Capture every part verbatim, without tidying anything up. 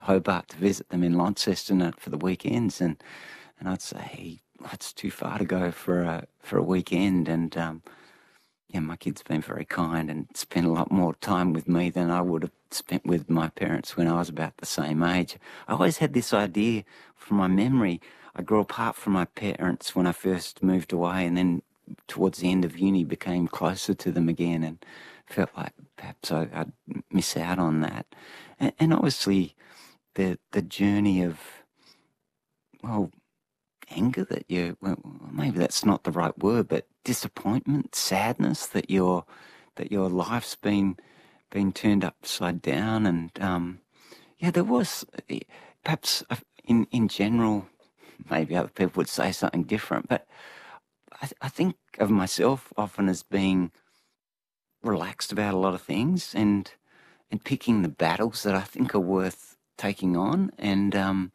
Hobart to visit them in Launceston for the weekends, and, and I'd say, it's too far to go for a, for a weekend, and um, yeah, my kid's been very kind and spent a lot more time with me than I would have spent with my parents when I was about the same age. I always had this idea from my memory. I grew apart from my parents when I first moved away, and then towards the end of uni became closer to them again, and felt like perhaps I, I'd miss out on that. And, and obviously the the journey of, well, anger that you, well, maybe that's not the right word, but disappointment, sadness that your that your life's been been turned upside down, and um, yeah, there was perhaps in in general, maybe other people would say something different, but I, I think of myself often as being relaxed about a lot of things, and and picking the battles that I think are worth taking on, and um,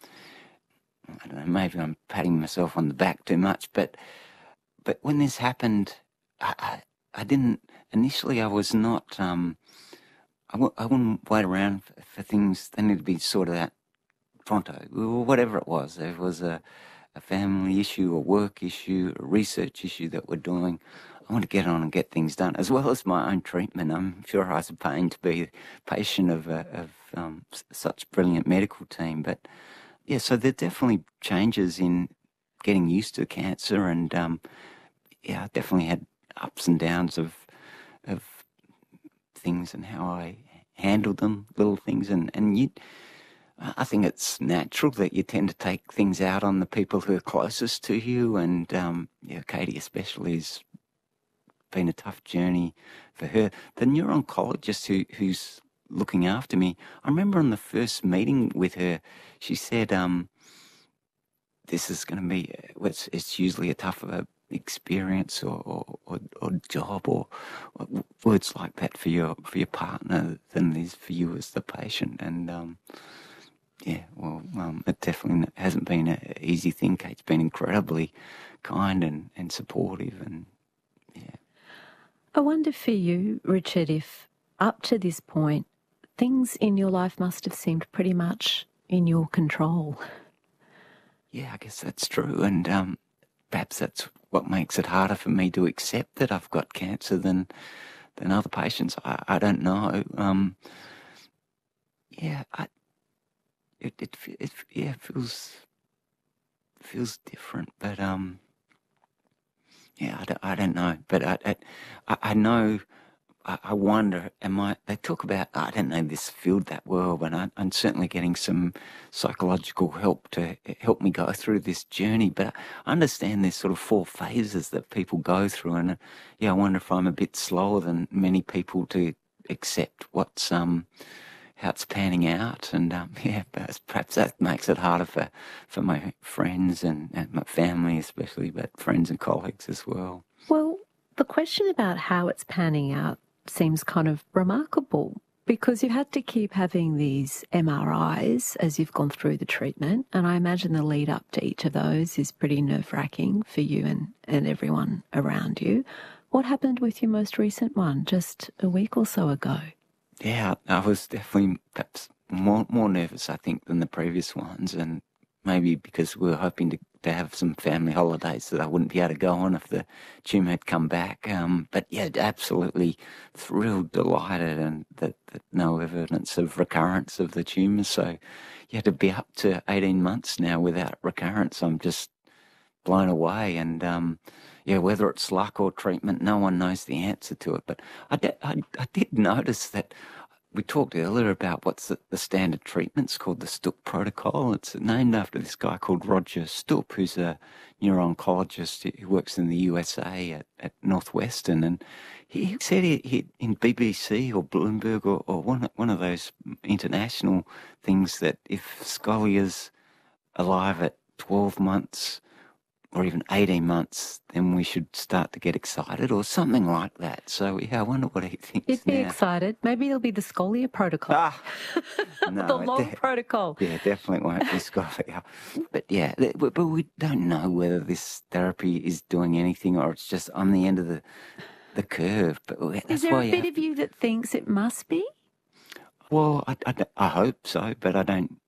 I don't know, maybe I'm patting myself on the back too much, but but when this happened, I, I, I didn't, initially I was not, um, I, w- I wouldn't wait around for, for things, they need to be sorted out pronto, whatever it was. There was a, a family issue, a work issue, a research issue that we're doing. I want to get on and get things done, as well as my own treatment. I'm sure I was a pain to be a patient of, a, of um, such brilliant medical team, but yeah, so there are definitely changes in getting used to cancer, and um, yeah, I definitely had ups and downs of of things and how I handled them, little things, and and you, I think it's natural that you tend to take things out on the people who are closest to you, and um, yeah, Katie especially has been a tough journey for her. The neuro-oncologist who who's looking after me, I remember on the first meeting with her, she said, um, this is going to be, it's, it's usually a tougher experience or, or, or, or job or, or words like that for your for your partner than it is for you as the patient. And um, yeah, well, um, it definitely hasn't been an easy thing. Kate's been incredibly kind and, and supportive, and yeah. I wonder for you, Richard, if up to this point, things in your life must have seemed pretty much in your control. Yeah, I guess that's true, and um, perhaps that's what makes it harder for me to accept that I've got cancer than than other patients. I, I don't know. Um, yeah, I, it, it it yeah feels feels different, but um, yeah, I don't, I don't know, but I I, I know. I wonder, am I, they talk about, I don't know this field that well, but I, I'm certainly getting some psychological help to help me go through this journey. But I understand there's sort of four phases that people go through. And yeah, I wonder if I'm a bit slower than many people to accept what's, um, how it's panning out. And um, yeah, perhaps that makes it harder for, for my friends and, and my family especially, but friends and colleagues as well. Well, the question about how it's panning out seems kind of remarkable, because you had to keep having these M R Is as you've gone through the treatment, and I imagine the lead up to each of those is pretty nerve-wracking for you and, and everyone around you. What happened with your most recent one just a week or so ago? Yeah, I was definitely perhaps more more nervous, I think, than the previous ones, and maybe because we were hoping to, to have some family holidays that I wouldn't be able to go on if the tumour had come back. Um, but yeah, absolutely thrilled, delighted, and that, that no evidence of recurrence of the tumour. So yeah, to be up to eighteen months now without recurrence, I'm just blown away. And um, yeah, whether it's luck or treatment, no one knows the answer to it. But I, de- I, I did notice that we talked earlier about what's the, the standard treatment's called the Stupp protocol. It's named after this guy called Roger Stupp, who's a neuro-oncologist who works in the U S A at, at Northwestern. And he said he, he in B B C or Bloomberg or, or one, one of those international things that if Scolia's alive at twelve months or even eighteen months, then we should start to get excited or something like that. So, yeah, I wonder what he thinks You'd be now. excited. Maybe it'll be the Scolia protocol. Ah, no, the long de- protocol. Yeah, definitely won't be Scolia. But, yeah, but we don't know whether this therapy is doing anything or it's just on the end of the, the curve. But that's Is there why a you bit have of you that thinks it must be? Well, I, I, I hope so, but I don't